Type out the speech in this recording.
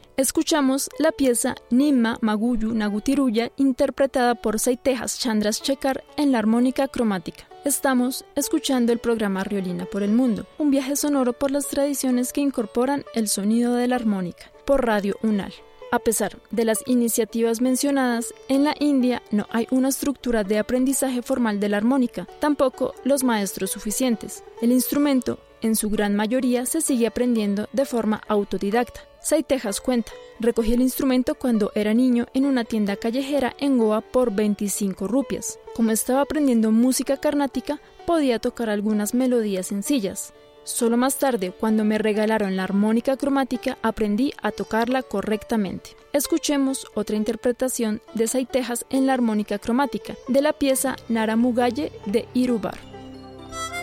Escuchamos la pieza Nimma Maguyu Nagutiruya interpretada por Saitejas Chandrasekhar en la armónica cromática. Estamos escuchando el programa Riolina por el Mundo, un viaje sonoro por las tradiciones que incorporan el sonido de la armónica, por Radio UNAL. A pesar de las iniciativas mencionadas, en la India no hay una estructura de aprendizaje formal de la armónica, tampoco los maestros suficientes. El instrumento, en su gran mayoría, se sigue aprendiendo de forma autodidacta. Saitejas cuenta, recogí el instrumento cuando era niño en una tienda callejera en Goa por 25 rupias. Como estaba aprendiendo música carnática, podía tocar algunas melodías sencillas. Solo más tarde, cuando me regalaron la armónica cromática, aprendí a tocarla correctamente. Escuchemos otra interpretación de Saitejas en la armónica cromática, de la pieza Naramugaye de Irubar.